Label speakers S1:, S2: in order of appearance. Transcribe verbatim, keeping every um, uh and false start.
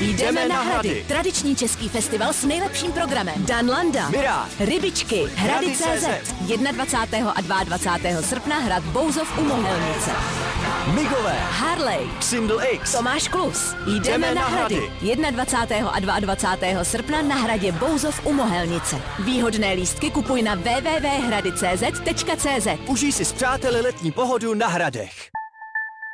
S1: Jdeme na Hrady. Tradiční český festival s nejlepším programem. Dan Landa,
S2: Mirá,
S1: Rybičky, Hrady tečka cé zet. dvacátého prvního a dvacátého druhého srpna hrad Bouzov u Mohelnice.
S2: Migové,
S1: Harley,
S2: Xindl X,
S1: Tomáš Klus. Jdeme na Hrady. dvacátého prvního a dvacátého druhého srpna na hradě Bouzov u Mohelnice. Výhodné lístky kupuj na w w w tečka hrady tečka cé zet tečka cé zet.
S2: Užij si s přáteli letní pohodu na Hradech.